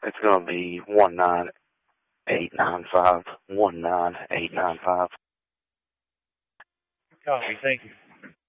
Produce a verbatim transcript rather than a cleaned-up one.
It's going to be one nine eight nine five. one nine eight nine five. Copy. Thank you.